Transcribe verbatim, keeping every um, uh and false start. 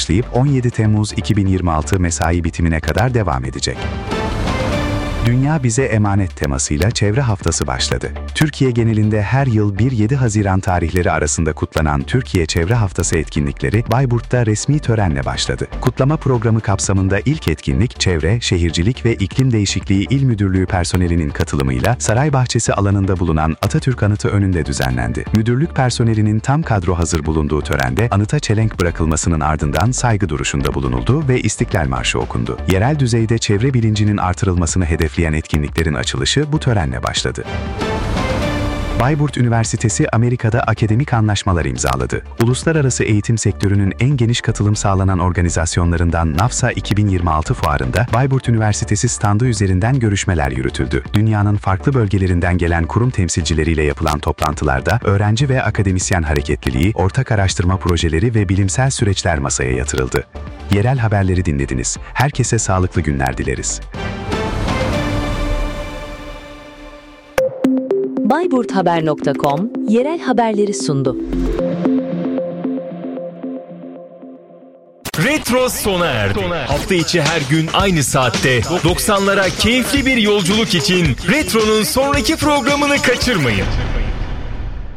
başlayıp on yedi Temmuz iki bin yirmi altı mesai bitimine kadar devam edecek. Dünya Bize Emanet temasıyla Çevre Haftası başladı. Türkiye genelinde her yıl bir yedi Haziran tarihleri arasında kutlanan Türkiye Çevre Haftası etkinlikleri Bayburt'ta resmi törenle başladı. Kutlama programı kapsamında ilk etkinlik Çevre, Şehircilik ve İklim Değişikliği İl Müdürlüğü personelinin katılımıyla Saraybahçesi alanında bulunan Atatürk Anıtı önünde düzenlendi. Müdürlük personelinin tam kadro hazır bulunduğu törende anıta çelenk bırakılmasının ardından saygı duruşunda bulunuldu ve İstiklal Marşı okundu. Yerel düzeyde çevre bilincinin artırılmasını hedefleyen etkinliklerin açılışı bu törenle başladı. Bayburt Üniversitesi Amerika'da akademik anlaşmalar imzaladı. Uluslararası eğitim sektörünün en geniş katılım sağlanan organizasyonlarından NAFSA iki bin yirmi altı fuarında Bayburt Üniversitesi standı üzerinden görüşmeler yürütüldü. Dünyanın farklı bölgelerinden gelen kurum temsilcileriyle yapılan toplantılarda öğrenci ve akademisyen hareketliliği, ortak araştırma projeleri ve bilimsel süreçler masaya yatırıldı. Yerel haberleri dinlediniz. Herkese sağlıklı günler dileriz. Bayburthaber nokta com yerel haberleri sundu. Retro sona erdi. Hafta içi her gün aynı saatte doksanlara keyifli bir yolculuk için Retro'nun sonraki programını kaçırmayın.